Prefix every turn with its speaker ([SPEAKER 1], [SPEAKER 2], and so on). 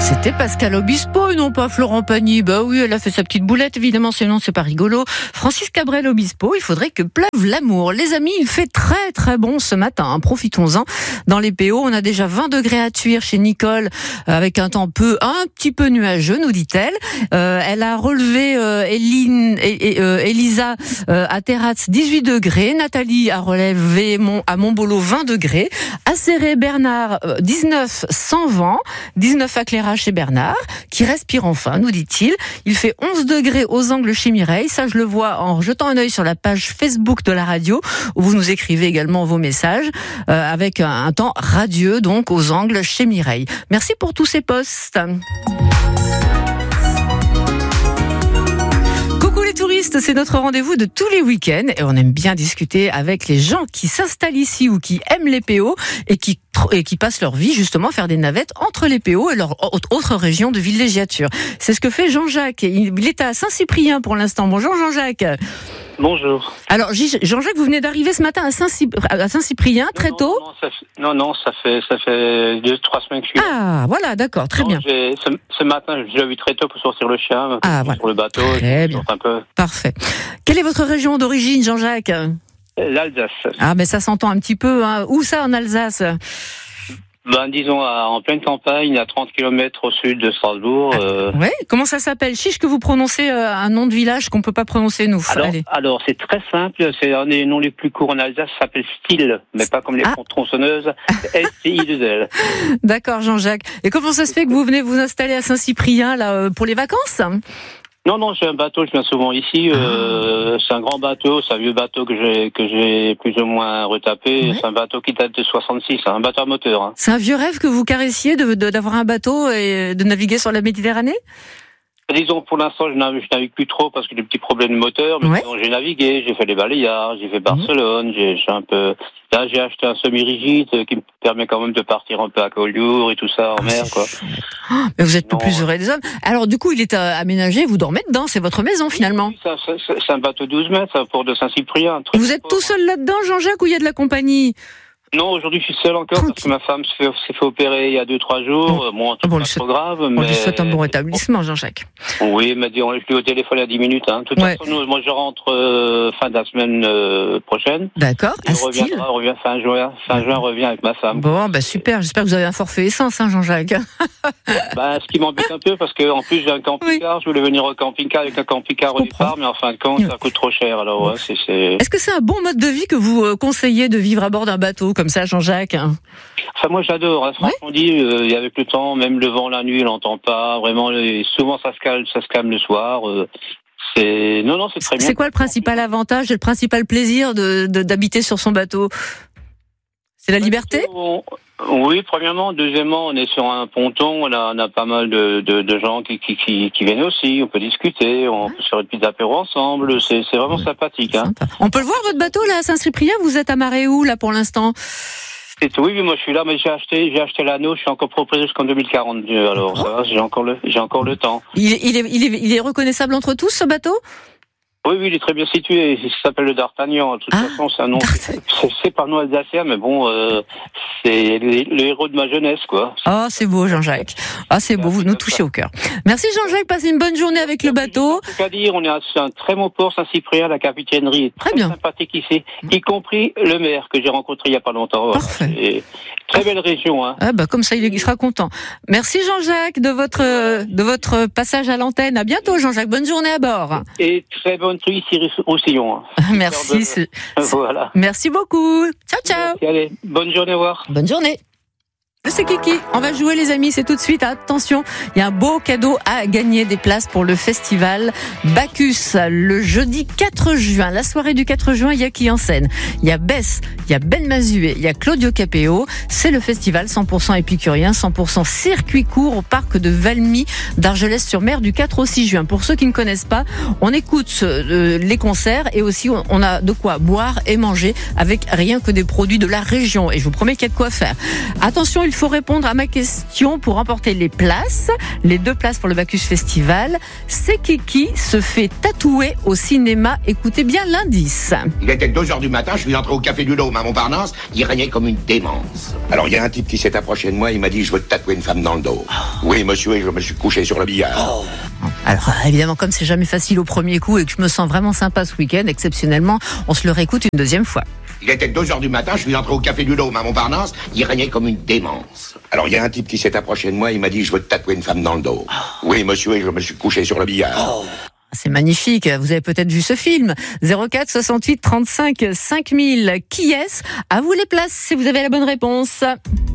[SPEAKER 1] C'était Pascal Obispo et non pas Florent Pagny. Bah oui, elle a fait sa petite boulette, évidemment, sinon c'est pas rigolo. Francis Cabrel Obispo, il faudrait que pleuve l'amour. Les amis, il fait très très bon ce matin, hein. Profitons-en. Dans les PO, on a déjà 20 degrés à Tuire chez Nicole, avec un temps un petit peu nuageux, nous dit-elle. Elle a relevé Elisa à Terratz 18 degrés. Nathalie a relevé à Montbolo 20 degrés. À Serré Bernard 19 sans vent. 19 à Cléra chez Bernard, qui respire enfin, nous dit-il. Il fait 11 degrés aux Angles chez Mireille. Ça, je le vois en jetant un œil sur la page Facebook de la radio, où vous nous écrivez également vos messages, avec un temps radieux, donc, aux Angles chez Mireille. Merci pour tous ces posts. Coucou les touristes, c'est notre rendez-vous de tous les week-ends et on aime bien discuter avec les gens qui s'installent ici ou qui aiment les PO et qui passent leur vie justement à faire des navettes entre les PO et leur autre région de villégiature. C'est ce que fait Jean-Jacques. Il est à Saint-Cyprien pour l'instant. Bonjour Jean-Jacques.
[SPEAKER 2] Bonjour.
[SPEAKER 1] Alors Jean-Jacques, vous venez d'arriver ce matin à Saint-Cyprien très tôt.
[SPEAKER 2] Non, ça fait 2-3 semaines que je suis là.
[SPEAKER 1] Ah voilà, d'accord, très bien.
[SPEAKER 2] Ce matin, je l'ai vu très tôt pour sortir le chien,
[SPEAKER 1] voilà.
[SPEAKER 2] sur le bateau.
[SPEAKER 1] Très bien.
[SPEAKER 2] Un peu.
[SPEAKER 1] Parfait. Quelle est votre région d'origine, Jean-Jacques ?
[SPEAKER 2] L'Alsace.
[SPEAKER 1] Ah, mais ça s'entend un petit peu, hein. Où ça en Alsace ?
[SPEAKER 2] Disons, en pleine campagne, à 30 km au sud de Strasbourg.
[SPEAKER 1] Oui, comment ça s'appelle ? Chiche que vous prononcez un nom de village qu'on peut pas prononcer, nous.
[SPEAKER 2] Alors, c'est très simple. C'est un des noms les plus courts en Alsace. Ça s'appelle Stil, mais pas comme les tronçonneuses. S-T-I-2-L.
[SPEAKER 1] D'accord, Jean-Jacques. Et comment ça se fait que vous venez vous installer à Saint-Cyprien, là, pour les vacances ?
[SPEAKER 2] Non, j'ai un bateau, je viens souvent ici. C'est un grand bateau, c'est un vieux bateau que j'ai plus ou moins retapé. Ouais. C'est un bateau qui date de 66, un bateau à moteur. Hein. C'est
[SPEAKER 1] un vieux rêve que vous caressiez d'avoir un bateau et de naviguer sur la Méditerranée ?
[SPEAKER 2] Disons, pour l'instant, je navigue plus trop parce que j'ai des petits problèmes de moteur. Mais sinon, j'ai navigué, j'ai fait les balayages, j'ai fait Barcelone, j'ai un peu. Là, j'ai acheté un semi-rigide qui me permet quand même de partir un peu à Collioure et tout ça en mer, quoi.
[SPEAKER 1] Mais vous êtes le plus heureux des hommes. Alors, du coup, il est aménagé, vous dormez dedans, c'est votre maison finalement.
[SPEAKER 2] Oui, c'est un bateau 12 mètres, un port de Saint-Cyprien.
[SPEAKER 1] Vous êtes tout seul là-dedans, Jean-Jacques, ou il y a de la compagnie ?
[SPEAKER 2] Non, aujourd'hui je suis seul encore parce que ma femme s'est fait opérer il y a 2-3 jours. C'est pas trop grave.
[SPEAKER 1] On lui souhaite un bon rétablissement, Jean-Jacques.
[SPEAKER 2] Oui, mais je l'ai au téléphone il y a 10 minutes. Hein. De toute façon, moi je rentre fin de la semaine prochaine.
[SPEAKER 1] D'accord.
[SPEAKER 2] Revient fin juin, revient avec ma femme.
[SPEAKER 1] Bon, super. J'espère que vous avez un forfait essence, hein, Jean-Jacques.
[SPEAKER 2] Ce qui m'embête un peu parce que en plus j'ai un camping-car. Je voulais venir au camping-car avec un camping-car au départ, mais en fin de compte ça coûte trop cher. Alors
[SPEAKER 1] Est-ce que c'est un bon mode de vie que vous conseillez de vivre à bord d'un bateau comme ça, Jean-Jacques ?
[SPEAKER 2] Enfin, moi j'adore, hein. Franchement dit, avec le temps, même le vent la nuit, on l'entend pas, vraiment, souvent ça se calme le soir, c'est très bien.
[SPEAKER 1] C'est quoi le principal avantage et le principal plaisir d'habiter sur son bateau ? C'est la liberté ?
[SPEAKER 2] Oui, premièrement. Deuxièmement, on est sur un ponton, on a pas mal de gens qui viennent aussi, on peut discuter, on peut se faire une petite apéro ensemble, c'est vraiment sympathique. Hein.
[SPEAKER 1] On peut le voir votre bateau là à Saint-Cyprien, vous êtes amarré où là pour l'instant ?
[SPEAKER 2] Oui, moi je suis là, mais j'ai acheté l'anneau, je suis encore propriétaire jusqu'en 2042, alors ça va, j'ai encore le temps.
[SPEAKER 1] Il est reconnaissable entre tous ce bateau ?
[SPEAKER 2] Oui, il est très bien situé. Il s'appelle le D'Artagnan. De toute façon, c'est un nom. C'est pas un nom alsacien, mais bon, c'est le héros de ma jeunesse, quoi.
[SPEAKER 1] Ah, c'est beau, Jean-Jacques. Ah, c'est beau. Vous nous touchez au cœur. Merci, Jean-Jacques. Passez une bonne journée avec le bateau.
[SPEAKER 2] C'est à dire, on est à un très beau port, Saint-Cyprien, la capitainerie est très sympathique ici, y compris le maire que j'ai rencontré il y a pas longtemps.
[SPEAKER 1] Parfait.
[SPEAKER 2] Très belle région, hein.
[SPEAKER 1] Comme ça, il sera content. Merci, Jean-Jacques, de votre passage à l'antenne. À bientôt, Jean-Jacques. Bonne journée à bord.
[SPEAKER 2] Et très bonne nuit ici au Sillon. Hein.
[SPEAKER 1] Merci.
[SPEAKER 2] Voilà.
[SPEAKER 1] Merci beaucoup. Ciao, ciao.
[SPEAKER 2] Merci, allez, bonne journée, au revoir.
[SPEAKER 1] Bonne journée. C'est Kiki, on va jouer les amis, c'est tout de suite, attention, il y a un beau cadeau à gagner, des places pour le festival Bacchus, le jeudi 4 juin, la soirée du 4 juin, il y a qui en scène ? Il y a Bess, il y a Ben Mazué, il y a Claudio Capéo, c'est le festival 100% épicurien, 100% circuit court au parc de Valmy d'Argelès-sur-Mer du 4 au 6 juin. Pour ceux qui ne connaissent pas, on écoute les concerts et aussi on a de quoi boire et manger avec rien que des produits de la région et je vous promets qu'il y a de quoi faire. Attention, il faut répondre à ma question pour remporter les places, les 2 places pour le Bacchus Festival. C'est qui se fait tatouer au cinéma? Écoutez bien l'indice.
[SPEAKER 3] Il était 2h du matin, je suis entré au Café du Dôme à Montparnasse, il régnait comme une démence. Alors il y a un type qui s'est approché de moi, il m'a dit je veux te tatouer une femme dans le dos. Oui monsieur, et je me suis couché sur le billard.
[SPEAKER 1] Alors évidemment, comme c'est jamais facile au premier coup et que je me sens vraiment sympa ce week-end, exceptionnellement, on se le réécoute une deuxième fois.
[SPEAKER 3] Il était 2h du matin, je suis entré au Café du Dôme à Montparnasse, il régnait comme une démence. Alors il y a un type qui s'est approché de moi, il m'a dit je veux te tatouer une femme dans le dos. Oui monsieur, et je me suis couché sur le billard.
[SPEAKER 1] C'est magnifique, vous avez peut-être vu ce film. 04 68 35 5000. Qui est-ce? À vous les places si vous avez la bonne réponse.